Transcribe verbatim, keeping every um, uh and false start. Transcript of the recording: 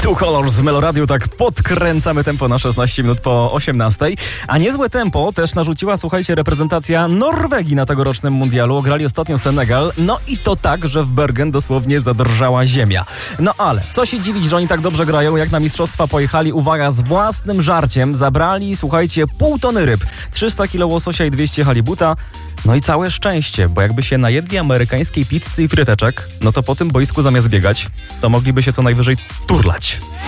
Tu Kolor z Meloradiu, tak podkręcamy tempo na szesnaście minut po osiemnastej. A niezłe tempo też narzuciła, słuchajcie, reprezentacja Norwegii na tegorocznym mundialu. Grali ostatnio Senegal, no i to tak, że w Bergen dosłownie zadrżała ziemia. No ale co się dziwić, że oni tak dobrze grają, jak na mistrzostwa pojechali, uwaga, z własnym żarciem. Zabrali, słuchajcie, pół tony ryb, trzysta kilo łososia i dwieście halibuta. No i całe szczęście, bo jakby się najedli amerykańskiej pizzy i fryteczek, no to po tym boisku zamiast biegać, to mogliby się co najwyżej turlać.